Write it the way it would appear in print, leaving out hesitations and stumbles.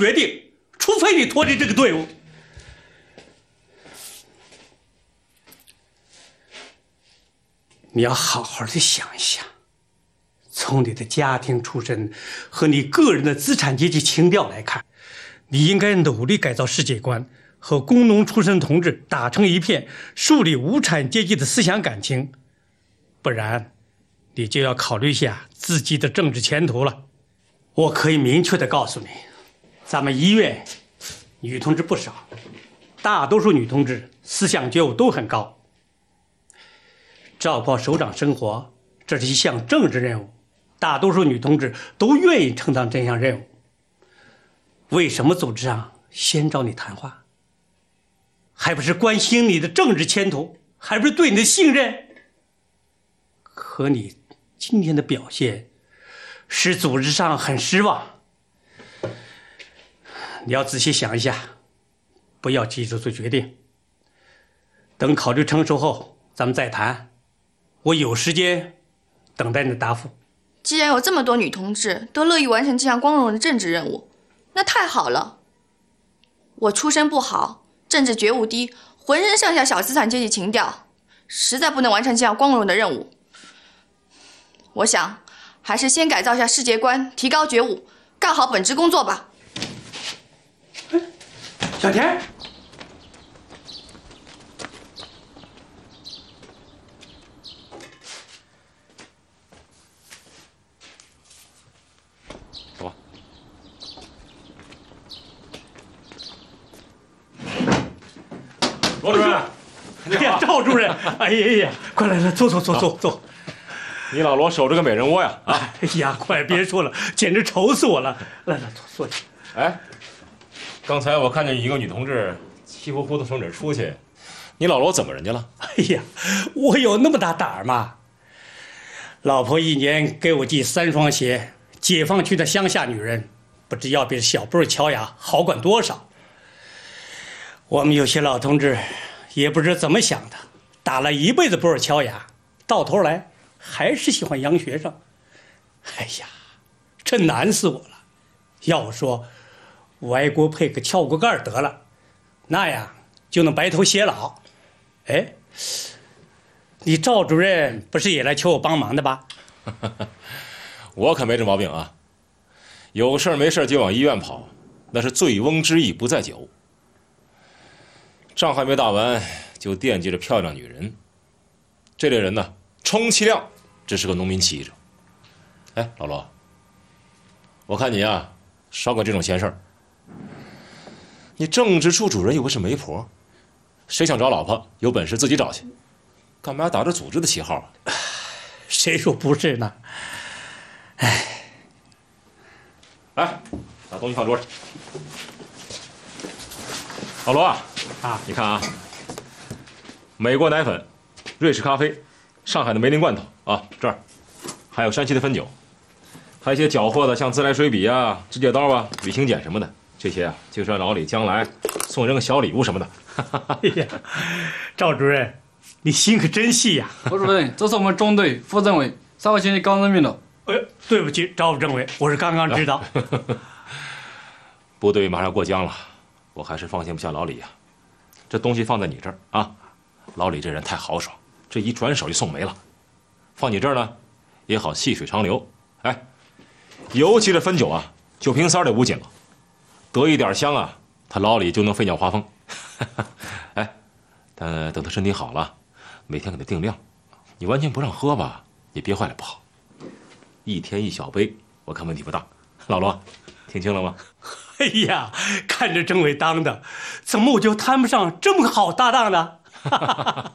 决定，除非你脱离这个队伍。你要好好的想一想，从你的家庭出身和你个人的资产阶级情调来看，你应该努力改造世界观，和工农出身同志打成一片，树立无产阶级的思想感情，不然你就要考虑一下自己的政治前途了。我可以明确的告诉你，咱们医院女同志不少，大多数女同志思想觉悟都很高。照顾好首长生活，这是一项政治任务，大多数女同志都愿意承担这项任务。为什么组织上先找你谈话？还不是关心你的政治前途，还不是对你的信任？可你今天的表现使组织上很失望。你要仔细想一下，不要急着做决定，等考虑成熟后咱们再谈。我有时间等待你的答复。 既然有这么多女同志都乐意完成这项光荣的政治任务，那太好了。我出身不好，政治觉悟低，浑身上下小资产阶级情调，实在不能完成这项光荣的任务。我想还是先改造一下世界观，提高觉悟，干好本职工作吧。 小田， 走吧。罗主任，你好。 赵主任，哎呀，快来，坐。 你老罗守着个美人窝呀！啊， 哎呀，快别说了，简直愁死我了。来，坐下。 哎，刚才我看见一个女同志气呼呼的从这儿出去，你老罗怎么人家了？ 哎呀，我有那么大胆儿吗？老婆一年给我寄3双鞋，解放区的乡下女人不知要比小布尔乔亚好管多少。我们有些老同志也不知怎么想的，打了一辈子布尔乔亚，到头来还是喜欢洋学生。哎呀，这难死我了。要我说，歪锅配个撬锅盖得了，那样就能白头偕老。哎，你赵主任不是也来求我帮忙的吧？ 我可没这毛病啊，有事没事就往医院跑，那是醉翁之意不在酒。仗还没打完就惦记着漂亮女人，这类人呢，充其量只是个农民起义者。哎，老罗，我看你啊，少管这种闲事儿。你政治处主任又不是媒婆，谁想找老婆有本事自己找去，干嘛打着组织的旗号啊？ 谁说不是呢？哎， 来，把东西放桌上。老罗啊，你看啊，美国奶粉、瑞士咖啡、上海的梅林罐头啊，这儿还有山西的汾酒，还有一些缴获的像自来水笔啊、指甲刀啊、旅行剪什么的，这些啊，就是让老李将来送人个小礼物什么的。 哎呀，赵主任，你心可真细呀！ 罗主任，这是我们中队副政委3号星期刚任命的。 哎，对不起，赵政委，我是刚刚知道。 部队马上过江了，我还是放心不下老李呀。这东西放在你这儿啊，老李这人太豪爽，这一转手就送没了。放你这儿呢，也好细水长流。哎，尤其这汾酒啊，酒瓶塞得5斤了，得一点香啊，他老李就能飞鸟华风。哎，但等他身体好了，每天给他定量，你完全不让喝吧，你憋坏了不好。1天1小杯，我看问题不大。老罗，听清了吗？ 哎呀，看着政委当的，怎么我就谈不上这么个好搭档呢？